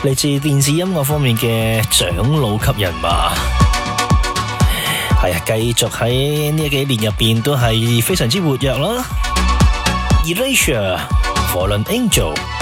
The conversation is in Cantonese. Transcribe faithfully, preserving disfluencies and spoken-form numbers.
嚟自電視音樂方面嘅長老級人馬。係啊，繼續喺呢幾年入邊都係非常之活躍啦。Erasure，Fallen Angel。